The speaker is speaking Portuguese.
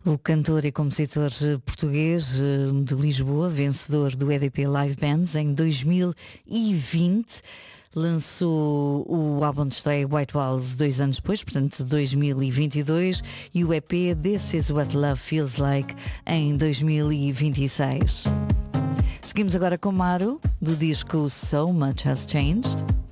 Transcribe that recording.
O cantor e compositor português de Lisboa, vencedor do EDP Live Bands em 2020, lançou o álbum de estreia White Walls 2 anos depois, portanto 2022, e o EP This Is What Love Feels Like em 2026. Seguimos agora com Maru, do disco So Much Has Changed.